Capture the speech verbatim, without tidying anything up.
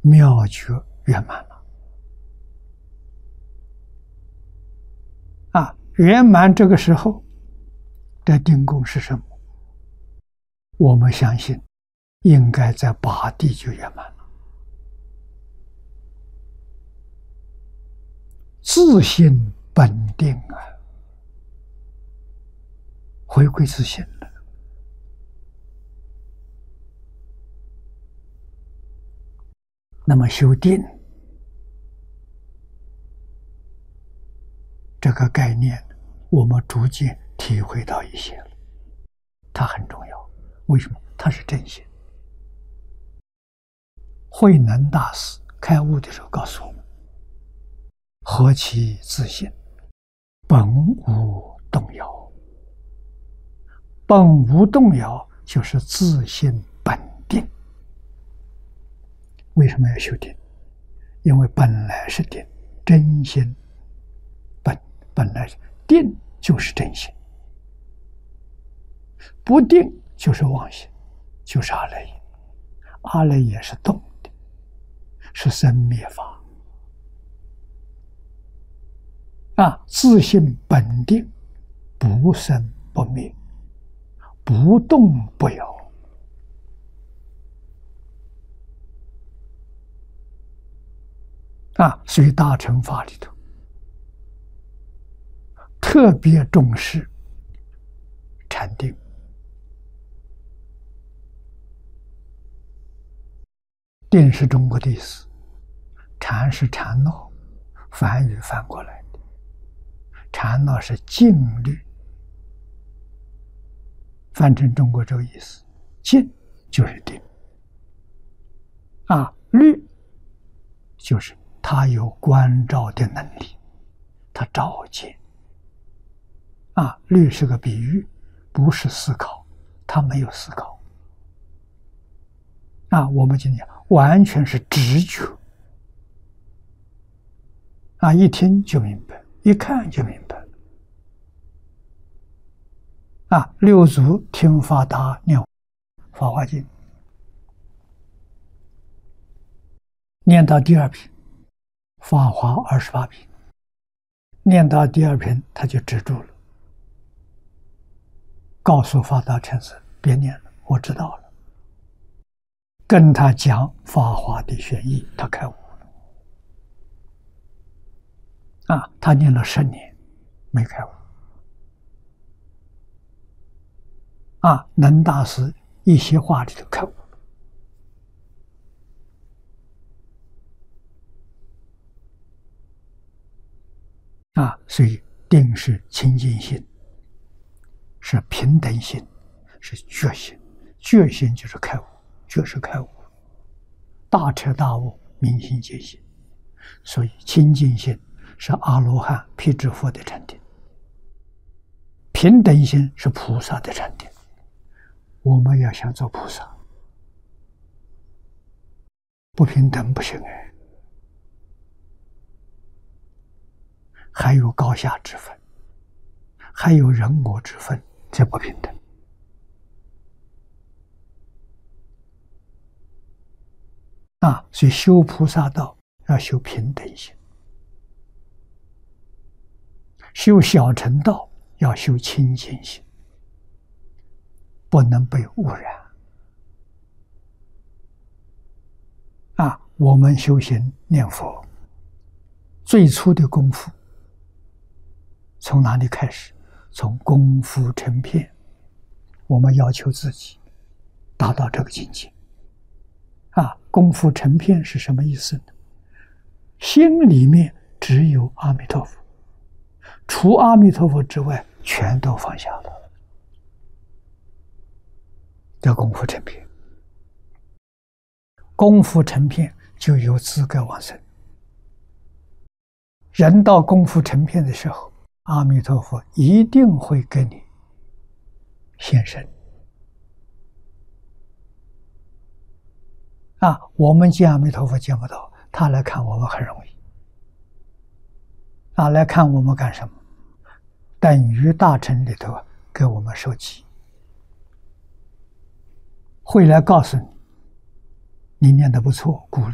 妙觉圆满了。啊，圆满这个时候的定功是什么？我们相信应该在八地就圆满了。自性本定啊，回归自性了。那么修定这个概念，我们逐渐体会到一些了。它很重要，为什么？它是真心。慧能大师开悟的时候告诉我们：何其自性，本无动摇。本无动摇就是自性本定。为什么要修定？因为本来是定，真心本本来定就是真心，不定就是妄心，就是阿赖耶。阿赖耶是动的，是生灭法啊。自性本定，不生不灭，不动不摇。啊，所以大乘法里头特别重视禅定。定是中国的意思，禅是禅闹，梵语翻过来的。禅闹是静虑，翻成中国这个意思，静就是定，啊，虑就是他有观照的能力，他照见。啊，虑是个比喻，不是思考，他没有思考。啊，我们今天完全是直觉。啊，一听就明白，一看就明白。啊，六祖听法达念《法华经》，念到第二品，法华二十八品，念到第二品他就止住了，告诉法达禅师别念了，我知道了。跟他讲法华的玄义，他开悟了。啊，他念了十年没开悟。啊，能大师一些话里头开悟了。啊，所以定是清净心，是平等心，是觉心。觉心就是开悟，觉是开悟，大彻大悟，明心见性。所以清净心是阿罗汉、辟支佛的禅定，平等心是菩萨的禅定。我们要想做菩萨，不平等不行哎，还有高下之分，还有人我之分，这不平等。啊，所以修菩萨道要修平等心，修小乘道要修清净心，不能被污染。啊，我们修行念佛，最初的功夫从哪里开始？从功夫成片。我们要求自己达到这个境界。啊，功夫成片是什么意思呢？心里面只有阿弥陀佛，除阿弥陀佛之外，全都放下了。叫功夫成片。功夫成片就有资格往生。人到功夫成片的时候，阿弥陀佛一定会给你现身。啊，我们见阿弥陀佛见不到，他来看我们很容易。啊，来看我们干什么？等于大乘里头给我们授记，会来告诉你，你念得不错，鼓励